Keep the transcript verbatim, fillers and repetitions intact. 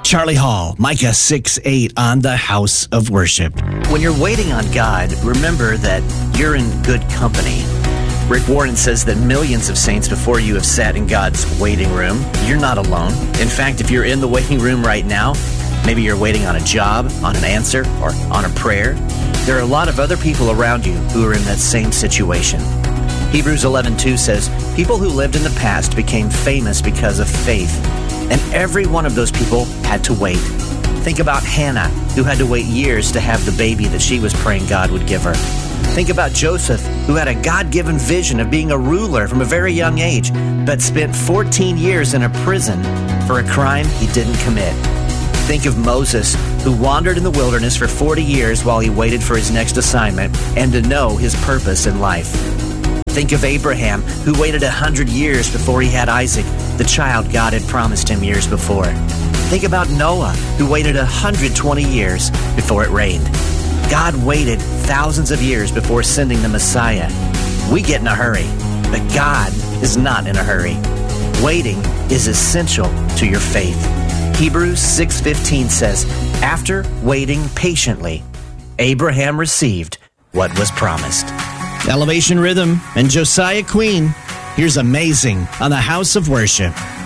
Charlie Hall, Micah six eight on the House of Worship. When you're waiting on God, remember that you're in good company. Rick Warren says that millions of saints before you have sat in God's waiting room. You're not alone. In fact, if you're in the waiting room right now, maybe you're waiting on a job, on an answer, or on a prayer, there are a lot of other people around you who are in that same situation. Hebrews eleven two says, people who lived in the past became famous because of faith, and every one of those people had to wait. Think about Hannah, who had to wait years to have the baby that she was praying God would give her. Think about Joseph, who had a God-given vision of being a ruler from a very young age, but spent fourteen years in a prison for a crime he didn't commit. Think of Moses, who wandered in the wilderness for forty years while he waited for his next assignment and to know his purpose in life. Think of Abraham, who waited a hundred years before he had Isaac, the child God had promised him years before. Think about Noah, who waited one hundred twenty years before it rained. God waited thousands of years before sending the Messiah. We get in a hurry, but God is not in a hurry. Waiting is essential to your faith. Hebrews six fifteen says, after waiting patiently, Abraham received what was promised. Elevation Rhythm and Josiah Queen. Here's Amazing on the House of Worship.